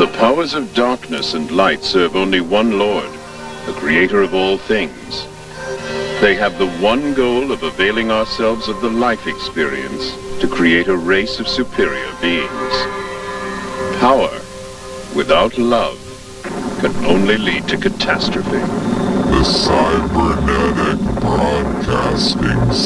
The powers of darkness and light serve only one Lord, the creator of all things. They have the one goal of availing ourselves of the life experience to create a race of superior beings. Power without love can only lead to catastrophe. The Cybernetic Broadcasting